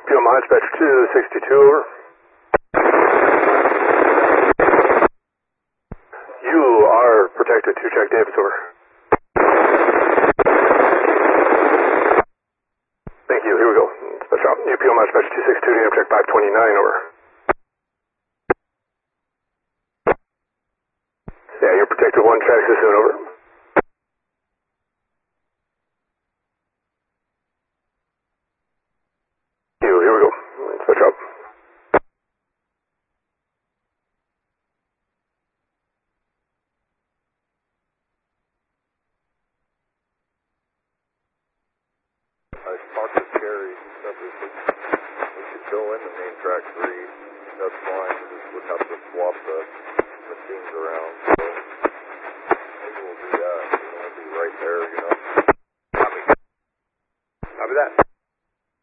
UPO Mines, Dispatch 262, over. You are protected to Jack Davis, over. Thank you, here we go. Dispatch out. UPO Mines, Dispatch 262, DM check 529, over. Yeah, you're protected 1, track this soon, over. Here we go. Switch up. I talked to Terry. We should go into main track 3. That's fine. We just would have to swap the machines around. So maybe we'll do that. We'll be right there, you know. Copy that.